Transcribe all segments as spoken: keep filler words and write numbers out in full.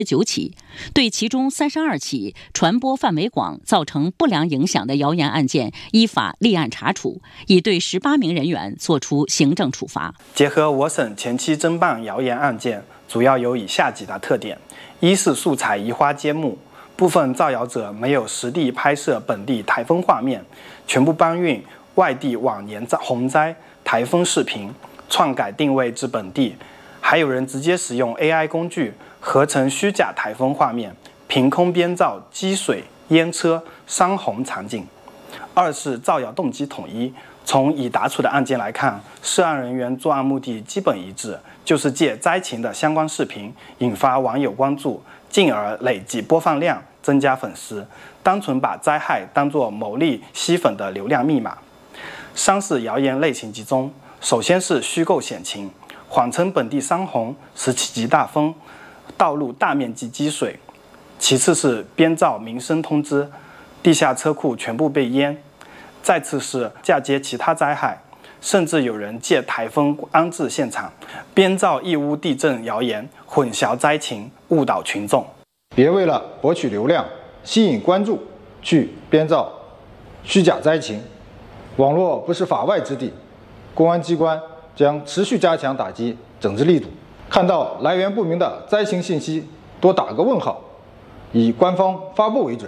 九起，对其中三十二起传播范围广、造成不良影响的谣言案件依法立案查处，已对十八名人员作出行政处罚。 结合我省前期侦办谣言案件，主要有以下几大特点：一是素材移花接木，部分造谣者没有实地拍摄本地台风画面，全部搬运外地往年洪灾、台风视频，篡改定位至本地。还有人直接使用 A I 工具合成虚假台风画面，凭空编造积水、淹车、山洪场景。二是造谣动机统一，从已答处的案件来看，涉案人员作案目的基本一致，就是借灾情的相关视频引发网友关注，进而累计播放量，增加粉丝，单纯把灾害当作牟利吸粉的流量密码。三是谣言类型集中，首先是虚构险情，谎称本地山洪是七级大风，道路大面积积水；其次是编造民生通知，地下车库全部被淹；再次是嫁接其他灾害，甚至有人借台风安置现场，编造义乌地震谣言，混淆灾情，误导群众。 别为了博取流量、吸引关注，去编造虚假灾情。网络不是法外之地，公安机关将持续加强打击整治力度。看到来源不明的灾情信息，多打个问号，以官方发布为准。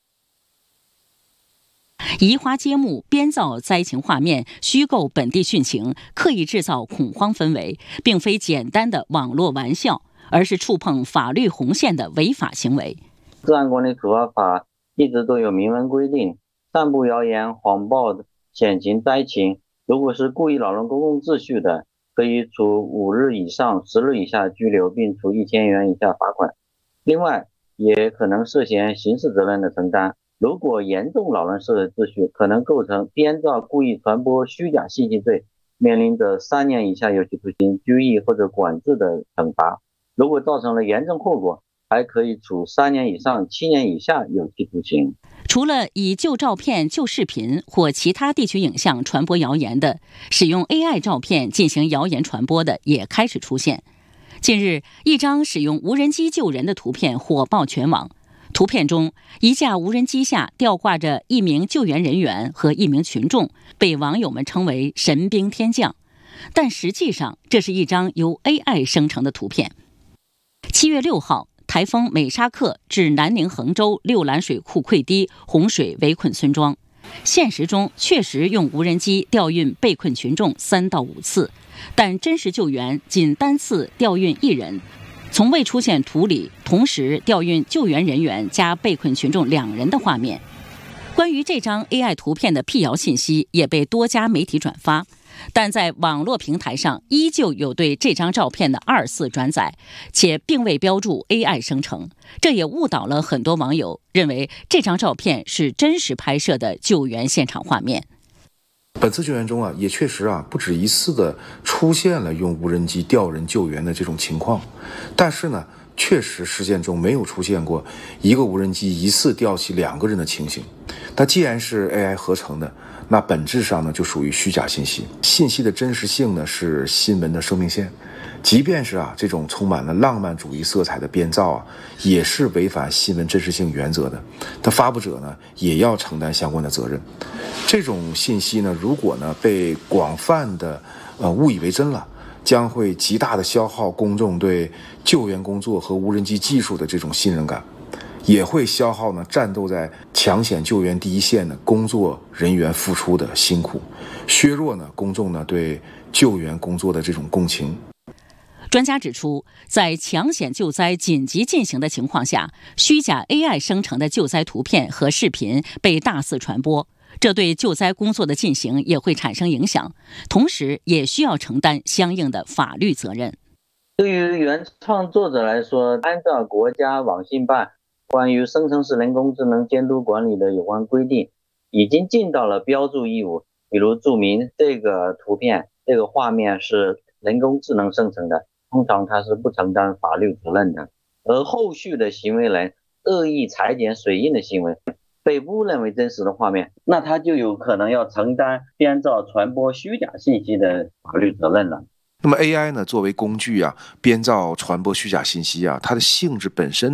移花接木、编造灾情画面、虚构本地汛情，刻意制造恐慌氛围，并非简单的网络玩笑，而是触碰法律红线的违法行为。 治安管理处罚法一直都有明文规定，散布谣言、谎报险情、灾情，如果是故意扰乱公共秩序的，可以处五日以上十日以下拘留，并处一千元以下罚款。另外，也可能涉嫌刑事责任的承担。如果严重扰乱社会秩序，可能构成编造、故意传播虚假信息罪，面临着三年以下有期徒刑、拘役或者管制的惩罚。如果造成了严重后果，还可以处三年以上七年以下有期徒刑。 除了以旧照片、旧视频或其他地区影像传播谣言的，使用 A I 照片进行谣言传播的也开始出现。近日，一张使用无人机救人的图片火爆全网。图片中，一架无人机下吊挂着一名救援人员和一名群众，被网友们称为神兵天降。但实际上，这是一张由 A I 生成的图片。七月六号，台风美沙克至南宁衡州六兰水库溃堤，洪水围困村庄。现实中确实用无人机调运被困群众三到五次，但真实救援仅单次调运一人，从未出现图里同时调运救援人员加被困群众两人的画面。关于这张 A I 图片的辟谣信息也被多家媒体转发，但在网络平台上依旧有对这张照片的二次转载，且并未标注 A I 生成，这也误导了很多网友，认为这张照片是真实拍摄的救援现场画面。 本次救援中啊，也确实啊不止一次的出现了用无人机调人救援的这种情况，但是呢，确实事件中没有出现过一个无人机一次吊起两个人的情形。那既然是 A I 合成的，那本质上呢就属于虚假信息，信息的真实性呢是新闻的生命线。即便是啊这种充满了浪漫主义色彩的编造啊，也是违反新闻真实性原则的。那发布者呢也要承担相关的责任。这种信息呢，如果呢被广泛的呃误以为真了，将会极大的消耗公众对救援工作和无人机技术的这种信任感，也会消耗呢战斗在抢险救援第一线的工作人员付出的辛苦，削弱呢公众呢对救援工作的这种共情。 专家指出，在抢险救灾紧急进行的情况下，虚假 A I 生成的救灾图片和视频被大肆传播，这对救灾工作的进行也会产生影响，同时也需要承担相应的法律责任。 对于原创作者来说，按照国家网信办关于生成式人工智能监督管理的有关规定，已经尽到了标注义务，比如注明这个图片、这个画面是人工智能生成的，通常它是不承担法律责任的。而后续的行为人恶意裁剪水印的行为被误认为真实的画面，那他就有可能要承担编造传播虚假信息的法律责任了。 那么 A I 呢，作为工具啊，编造、传播虚假信息啊，它的性质本身